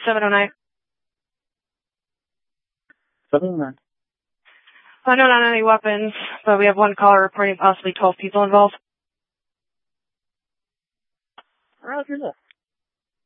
709. 709. Unknown on any weapons, but we have one caller reporting possibly 12 people involved. Roger that.